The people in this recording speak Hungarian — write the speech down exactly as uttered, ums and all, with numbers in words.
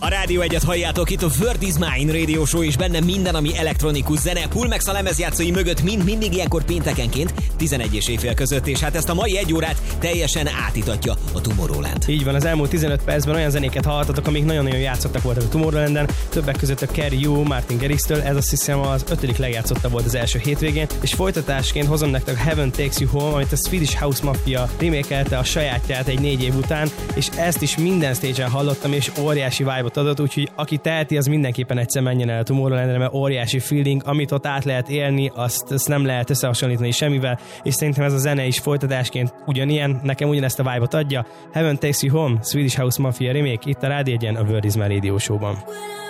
A Rádió egyet halljátok, itt a Word is Mine Radio Show, és benne minden, ami elektronikus zene. Pulmex a lemezjátszói mögött mind mindig ilyenkor péntekenként tizenegy és éjfél között, és hát ezt a mai egy órát teljesen átítatja a Tomorrowland. Így van, az elmúlt tizenöt percben olyan zenéket hallhatatok, amik nagyon-nagyon játszottak voltak a Tomorrowlanden, többek között a Carry You, Martin Garrix-től, ez azt hiszem az ötödik legjátszottabb volt az első hétvégén, és folytatásként hozom nektek a Heaven Takes You Home, amit a Swedish House Mafia remékelte a sajátját egy négy év után, és ezt is minden stage-en hallottam, és óriási vibe-ot adott, úgyhogy aki teheti, az mindenképpen egyszer menjen el a Tomorrowlandre, mert óriási feeling, amit ott át lehet élni, azt, azt nem lehet összehasonlítani semmivel, és szerintem ez a zene is folytatásként ugyanilyen, nekem ugyanezt a vibe-ot adja. Heaven Takes You Home, Swedish House Mafia remake, itt a Rádió egyen, a Word is Mine Radio Show-ban.